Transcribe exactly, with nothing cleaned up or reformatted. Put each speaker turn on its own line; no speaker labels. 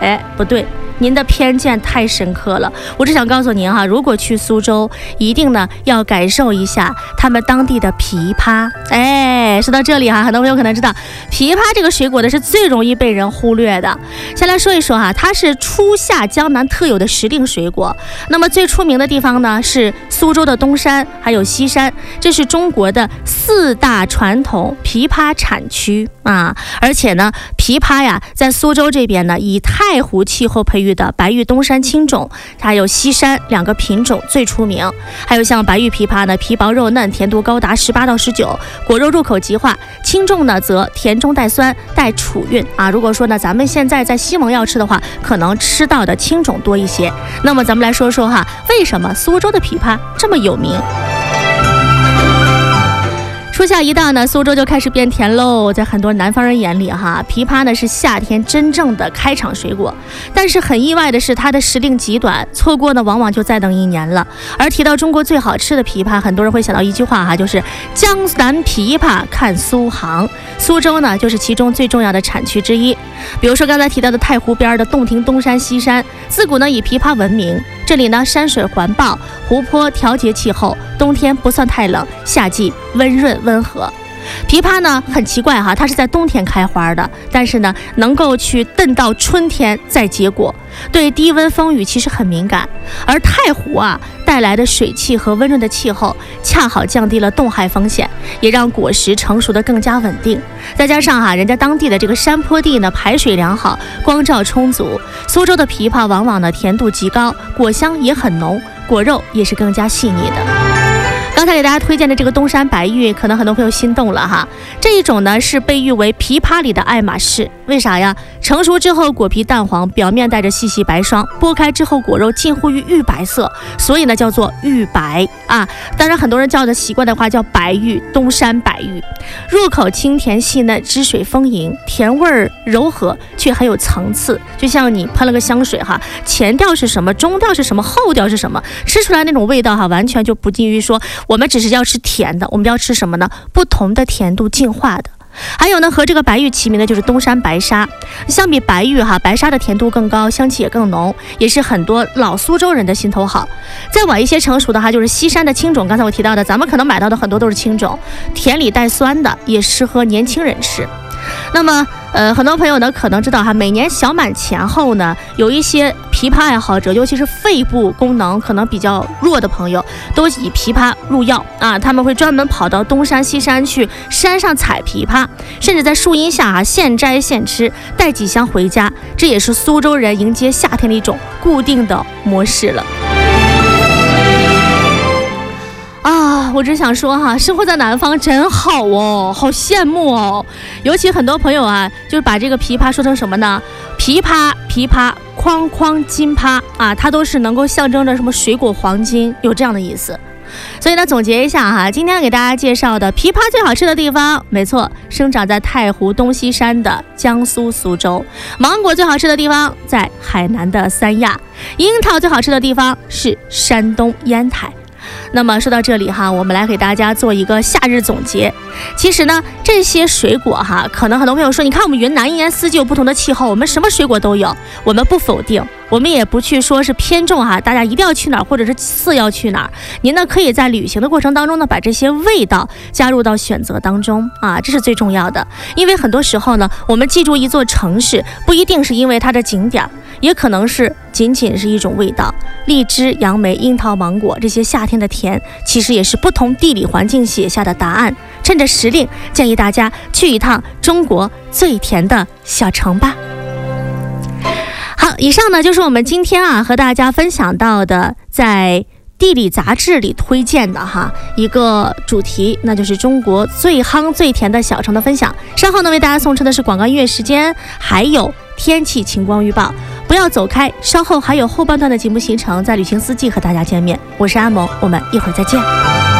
哎，不对，您的偏见太深刻了。我只想告诉您哈，如果去苏州，一定呢要感受一下他们当地的枇杷。哎，说到这里哈，很多朋友可能知道，枇杷这个水果呢是最容易被人忽略的。先来说一说哈，它是初夏江南特有的时令水果。那么最出名的地方呢是苏州的东山，还有西山，这是中国的四大传统枇杷产区啊。而且呢，枇杷呀，在苏州这边呢，以太湖气候培育的白玉东山青种，还有西山两个品种最出名。还有像白玉枇杷呢，皮薄肉嫩，甜度高达十八到十九，果肉入口即化；青种呢，则甜中带酸，带楚韵啊。如果说呢，咱们现在在西蒙要吃的话，可能吃到的青种多一些。那么咱们来说说哈，为什么苏州的枇杷这么有名？初夏一到呢，苏州就开始变甜喽。在很多南方人眼里哈，枇杷呢是夏天真正的开场水果。但是很意外的是，它的时令极短，错过呢往往就再等一年了。而提到中国最好吃的枇杷，很多人会想到一句话哈，就是江南枇杷看苏杭。苏州呢就是其中最重要的产区之一。比如说刚才提到的太湖边的洞庭东山西山，自古呢以枇杷闻名。这里呢山水环抱，湖泊调节气候，冬天不算太冷，夏季温润温和。枇杷呢很奇怪哈，它是在冬天开花的，但是呢能够去等到春天再结果，对低温风雨其实很敏感。而太湖啊带来的水汽和温润的气候，恰好降低了冻害风险，也让果实成熟的更加稳定。再加上哈人家当地的这个山坡地呢排水良好，光照充足，苏州的枇杷往往呢甜度极高，果香也很浓，果肉也是更加细腻的。刚才给大家推荐的这个东山白玉，可能很多朋友心动了哈。这一种呢是被誉为枇杷里的爱马仕，为啥呀？成熟之后果皮淡黄，表面带着细细白霜，剥开之后果肉近乎于玉白色，所以呢叫做玉白啊。当然很多人叫的习惯的话叫白玉，东山白玉。入口清甜细嫩，汁水丰盈，甜味儿柔和，却很有层次。就像你喷了个香水哈，前调是什么，中调是什么，后调是什么，吃出来那种味道哈，完全就不近于说我们只是要吃甜的，我们要吃什么呢？不同的甜度进化的。还有呢，和这个白玉齐名的就是东山白沙。相比白玉哈，白沙的甜度更高，香气也更浓，也是很多老苏州人的心头好。再晚一些成熟的哈，就是西山的青种。刚才我提到的，咱们可能买到的很多都是青种，甜里带酸的，也适合年轻人吃。那么呃，很多朋友呢可能知道哈，每年小满前后呢，有一些枇杷爱好者，尤其是肺部功能可能比较弱的朋友，都以枇杷入药啊。他们会专门跑到东山西山去山上采枇杷，甚至在树荫下啊现摘现吃，带几箱回家。这也是苏州人迎接夏天的一种固定的模式了。啊，我只想说哈，生活在南方真好哦，好羡慕哦。尤其很多朋友啊，就是把这个枇杷说成什么呢？枇杷，枇杷，框框金杷啊，它都是能够象征着什么水果黄金，有这样的意思。所以呢，总结一下哈，今天给大家介绍的枇杷最好吃的地方，没错，生长在太湖东西山的江苏苏州；芒果最好吃的地方在海南的三亚；樱桃最好吃的地方是山东烟台。那么说到这里哈，我们来给大家做一个夏日总结。其实呢，这些水果哈，可能很多朋友说，你看我们云南一年四季有不同的气候，我们什么水果都有，我们不否定，我们也不去说是偏重哈，大家一定要去哪儿，或者是次要去哪儿。您呢可以在旅行的过程当中呢，把这些味道加入到选择当中啊，这是最重要的。因为很多时候呢，我们记住一座城市，不一定是因为它的景点，也可能是仅仅是一种味道。荔枝、杨梅、樱桃、芒果这些夏天的甜，其实也是不同地理环境写下的答案。趁着时令，建议大家去一趟中国最甜的小城吧。好，以上呢就是我们今天啊和大家分享到的在地理杂志里推荐的哈一个主题，那就是中国最夯最甜的小城的分享。稍后呢为大家送出的是广告音乐时间，还有天气晴光预报。不要走开，稍后还有后半段的节目行程，在旅行四季和大家见面。我是阿萌，我们一会儿再见。